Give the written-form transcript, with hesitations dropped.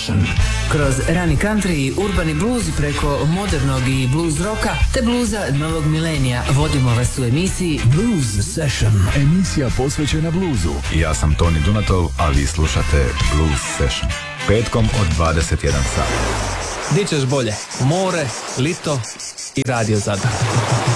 Session. Kroz rani country i urbani blues preko modernog i blues roka te bluza novog milenija vodimo vas u emisiji Blues Session, emisija posvećena bluzu. Ja sam Toni Dunatov, a vi slušate Blues Session. Petkom od 21 sat. Di ćeš bolje? More, lito i Radio Zadar.